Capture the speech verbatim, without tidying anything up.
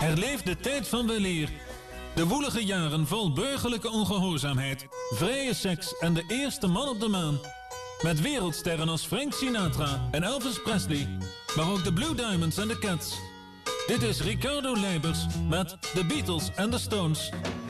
Herleef de tijd van weleer. De woelige jaren vol burgerlijke ongehoorzaamheid, vrije seks en de eerste man op de maan. Met wereldsterren als Frank Sinatra en Elvis Presley, maar ook de Blue Diamonds en de Cats. Dit is Ricardo Leibers met The Beatles en The Stones.